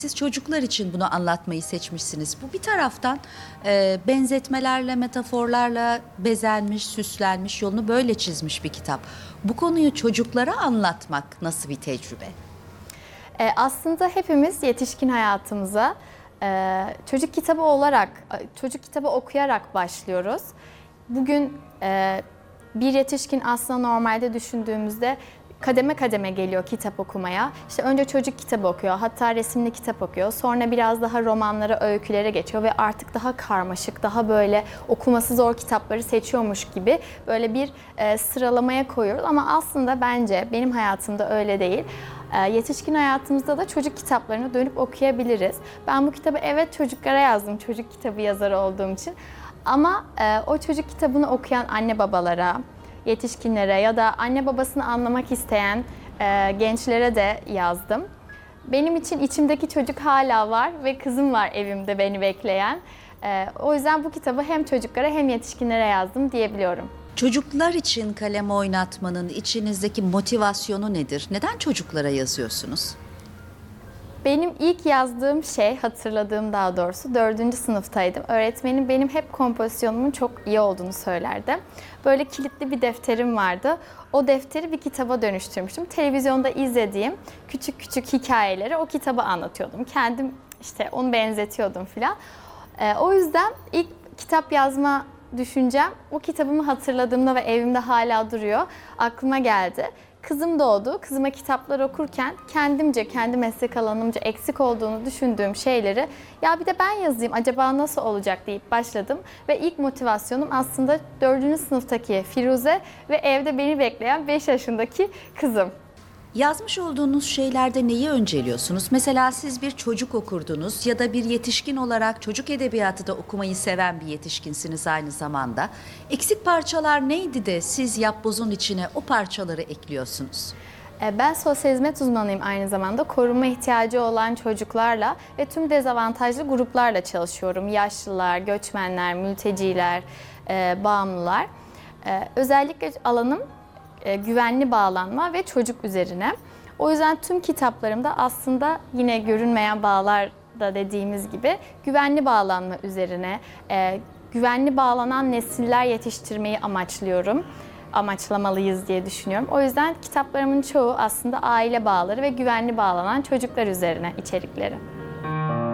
Siz çocuklar için bunu anlatmayı seçmişsiniz. Bu bir taraftan benzetmelerle, metaforlarla bezenmiş, süslenmiş, yolunu böyle çizmiş bir kitap. Bu konuyu çocuklara anlatmak nasıl bir tecrübe? Aslında hepimiz yetişkin hayatımıza çocuk kitabı olarak, çocuk kitabı okuyarak başlıyoruz. Bugün bir yetişkin aslında normalde düşündüğümüzde kademe kademe geliyor kitap okumaya. İşte önce çocuk kitabı okuyor, hatta resimli kitap okuyor. Sonra biraz daha romanlara, öykülere geçiyor ve artık daha karmaşık, daha böyle okuması zor kitapları seçiyormuş gibi böyle bir sıralamaya koyuyoruz. Ama aslında bence benim hayatımda öyle değil. Yetişkin hayatımızda da çocuk kitaplarını dönüp okuyabiliriz. Ben bu kitabı evet çocuklara yazdım, çocuk kitabı yazarı olduğum için. Ama o çocuk kitabını okuyan anne babalara, yetişkinlere ya da anne babasını anlamak isteyen gençlere de yazdım. Benim için içimdeki çocuk hala var ve kızım var evimde beni bekleyen. O yüzden bu kitabı hem çocuklara hem yetişkinlere yazdım diyebiliyorum. Çocuklar için kalem oynatmanın içinizdeki motivasyonu nedir? Neden çocuklara yazıyorsunuz? Benim ilk yazdığım şey, hatırladığım daha doğrusu 4. sınıftaydım. Öğretmenim benim hep kompozisyonumun çok iyi olduğunu söylerdi. Böyle kilitli bir defterim vardı. O defteri bir kitaba dönüştürmüştüm. Televizyonda izlediğim küçük küçük hikayeleri o kitaba anlatıyordum. Kendim işte onu benzetiyordum filan. O yüzden ilk kitap yazma düşüncem o kitabımı hatırladığımda ve evimde hala duruyor. Aklıma geldi. Kızım doğdu. Kızıma kitaplar okurken kendimce, kendi meslek alanımca eksik olduğunu düşündüğüm şeyleri ya bir de ben yazayım acaba nasıl olacak deyip başladım. Ve ilk motivasyonum aslında 4. sınıftaki Firuze ve evde beni bekleyen 5 yaşındaki kızım. Yazmış olduğunuz şeylerde neyi önceliyorsunuz? Mesela siz bir çocuk okurdunuz ya da bir yetişkin olarak çocuk edebiyatı da okumayı seven bir yetişkinsiniz aynı zamanda. Eksik parçalar neydi de siz yapbozun içine o parçaları ekliyorsunuz? Ben sosyal hizmet uzmanıyım aynı zamanda. Korunma ihtiyacı olan çocuklarla ve tüm dezavantajlı gruplarla çalışıyorum. Yaşlılar, göçmenler, mülteciler, bağımlılar. Özellikle alanım güvenli bağlanma ve çocuk üzerine. O yüzden tüm kitaplarımda aslında yine görünmeyen bağlar da dediğimiz gibi güvenli bağlanma üzerine, güvenli bağlanan nesiller yetiştirmeyi amaçlamalıyız diye düşünüyorum. O yüzden kitaplarımın çoğu aslında aile bağları ve güvenli bağlanan çocuklar üzerine içerikleri.